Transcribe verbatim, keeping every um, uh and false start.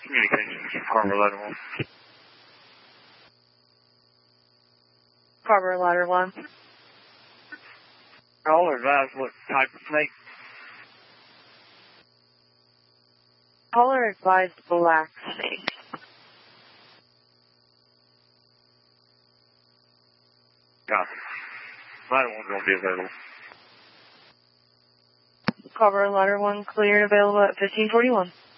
Communications, Carver Ladder one. Carver Ladder one. Caller advise what type of snake? Caller advised black snake. Copy. Ladder one's going to be available. Carver Ladder one cleared, available at fifteen forty-one.